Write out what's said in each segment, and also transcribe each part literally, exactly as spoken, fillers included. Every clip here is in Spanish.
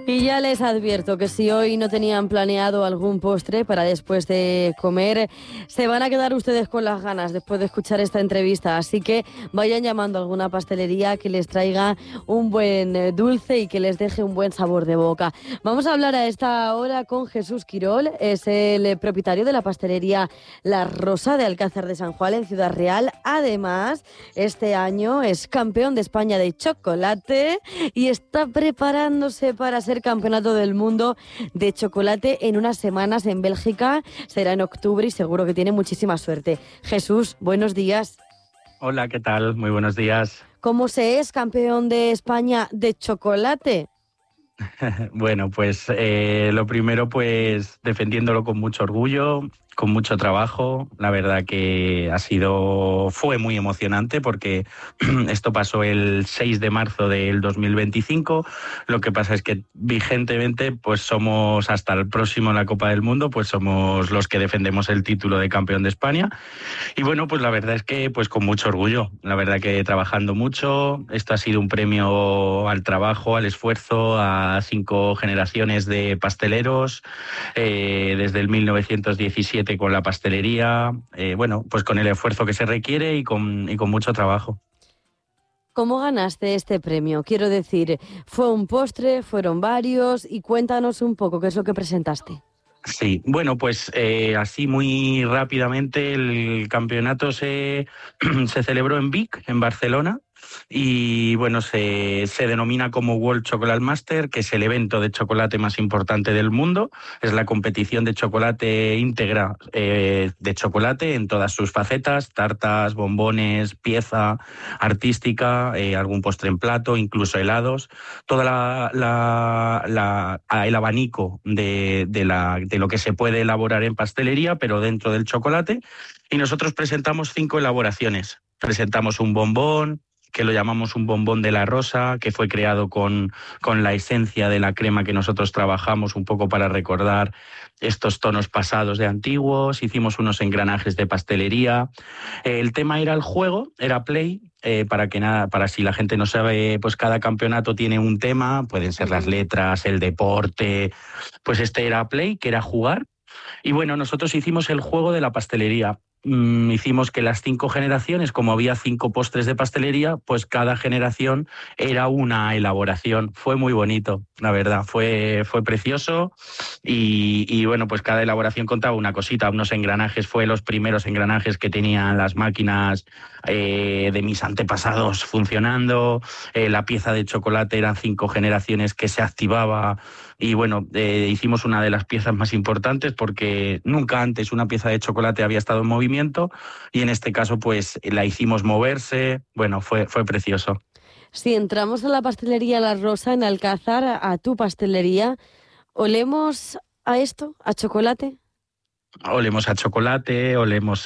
Y ya les advierto que si hoy no tenían planeado algún postre para después de comer, se van a quedar ustedes con las ganas después de escuchar esta entrevista. Así que vayan llamando a alguna pastelería que les traiga un buen dulce y que les deje un buen sabor de boca. Vamos a hablar a esta hora con Jesús Quirol, es el propietario de la pastelería La Rosa de Alcázar de San Juan en Ciudad Real. Además, este año es campeón de España de chocolate y está preparándose para ser campeonato del mundo de chocolate en unas semanas en Bélgica. Será en octubre y seguro que tiene muchísima suerte. Jesús, buenos días. Hola, ¿qué tal? Muy buenos días. ¿Cómo se es campeón de España de chocolate? Bueno, pues eh, lo primero, pues defendiéndolo con mucho orgullo, con mucho trabajo. La verdad que ha sido, fue muy emocionante porque esto pasó el seis de marzo del dos mil veinticinco. Lo que pasa es que vigentemente, pues somos hasta el próximo en la Copa del Mundo, pues somos los que defendemos el título de campeón de España. Y bueno, pues la verdad es que pues con mucho orgullo. La verdad que trabajando mucho. Esto ha sido un premio al trabajo, al esfuerzo, a cinco generaciones de pasteleros, eh, desde el mil novecientos diecisiete con la pastelería, eh, bueno, pues con el esfuerzo que se requiere y con, y con mucho trabajo. ¿Cómo ganaste este premio? Quiero decir, ¿fue un postre? ¿Fueron varios? Y cuéntanos un poco qué es lo que presentaste. Sí, bueno, pues eh, así muy rápidamente el campeonato se, se celebró en Vic, en Barcelona, y bueno, se, se denomina como World Chocolate Master, que es el evento de chocolate más importante del mundo. Es la competición de chocolate íntegra, eh, de chocolate en todas sus facetas: tartas, bombones, pieza artística, eh, algún postre en plato, incluso helados. Toda la, la, la el abanico de, de, la, de lo que se puede elaborar en pastelería, pero dentro del chocolate. Y nosotros presentamos cinco elaboraciones. Presentamos un bombón, que lo llamamos un bombón de la rosa, que fue creado con, con la esencia de la crema que nosotros trabajamos un poco para recordar estos tonos pasados de antiguos. Hicimos unos engranajes de pastelería. El tema era el juego, era play. Eh, para que nada, para si la gente no sabe, pues cada campeonato tiene un tema, pueden ser las letras, el deporte. Pues este era play, que era jugar. Y bueno, nosotros hicimos el juego de la pastelería. Mm, hicimos que las cinco generaciones, como había cinco postres de pastelería, pues cada generación era una elaboración. Fue muy bonito, la verdad, fue, fue precioso. Y, y bueno, pues cada elaboración contaba una cosita, unos engranajes. Fue los primeros engranajes que tenían las máquinas eh, de mis antepasados funcionando. Eh, la pieza de chocolate eran cinco generaciones que se activaba. Y bueno, eh, hicimos una de las piezas más importantes porque nunca antes una pieza de chocolate había estado en movimiento, y en este caso pues la hicimos moverse. Bueno, fue, fue precioso. Si entramos a la pastelería La Rosa en Alcázar, a, a tu pastelería, ¿olemos a esto, a chocolate? Olemos a chocolate, olemos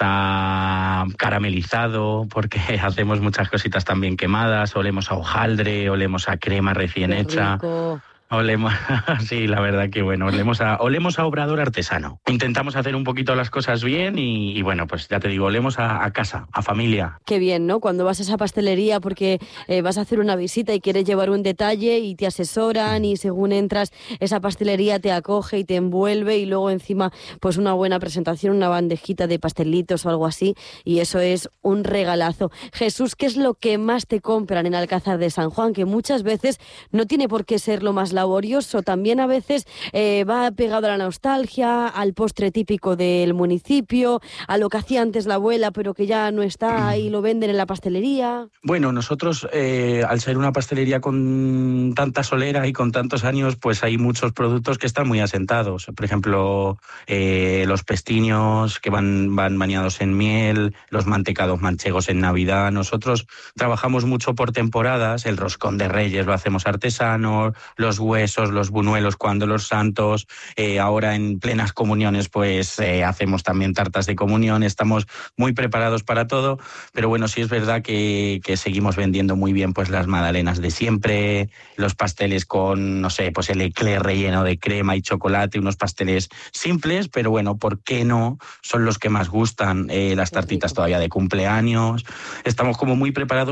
a caramelizado, porque hacemos muchas cositas también quemadas. Olemos a hojaldre, olemos a crema recién Qué hecha. rico. Olemos, sí, la verdad que bueno, olemos a, olemos a obrador artesano. Intentamos hacer un poquito las cosas bien y, y bueno, pues ya te digo, olemos a, a casa, a familia. Qué bien, ¿no? Cuando vas a esa pastelería porque eh, vas a hacer una visita y quieres llevar un detalle y te asesoran, y según entras esa pastelería te acoge y te envuelve, y luego encima pues una buena presentación, una bandejita de pastelitos o algo así, y eso es un regalazo. Jesús, ¿qué es lo que más te compran en Alcázar de San Juan? Que muchas veces no tiene por qué ser lo más laborioso, también a veces eh, va pegado a la nostalgia, al postre típico del municipio, a lo que hacía antes la abuela pero que ya no está y lo venden en la pastelería. Bueno, nosotros eh, al ser una pastelería con tanta solera y con tantos años, pues hay muchos productos que están muy asentados. Por ejemplo, eh, los pestiños que van, van bañados en miel, los mantecados manchegos en Navidad. Nosotros trabajamos mucho por temporadas. El roscón de Reyes lo hacemos artesano, los huesos, los buñuelos cuando los santos, eh, ahora en plenas comuniones pues eh, hacemos también tartas de comunión. Estamos muy preparados para todo, pero bueno, sí es verdad que, que seguimos vendiendo muy bien pues las magdalenas de siempre, los pasteles con, no sé, pues el eclair relleno de crema y chocolate, unos pasteles simples, pero bueno, ¿por qué no? Son los que más gustan, eh, las tartitas todavía de cumpleaños. Estamos como muy preparados